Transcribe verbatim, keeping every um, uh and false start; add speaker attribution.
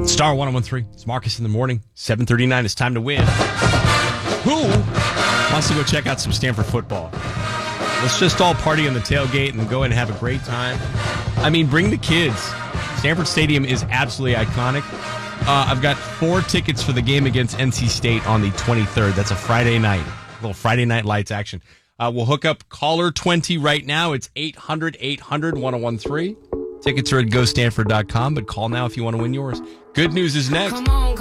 Speaker 1: Star one oh one three. It's Marcus in the morning. seven thirty-nine. It's time to win. Who wants to go check out some Stanford football? Let's just all party on the tailgate and go ahead and have a great time. I mean, bring the kids. Stanford Stadium is absolutely iconic. Uh, I've got four tickets for the game against N C State on the twenty-third. That's a Friday night. A little Friday night lights action. Uh, we'll hook up caller twenty right now. It's eight hundred, eight hundred, one oh one three. Tickets are at go stanford dot com, but call now if you want to win yours. Good news is next.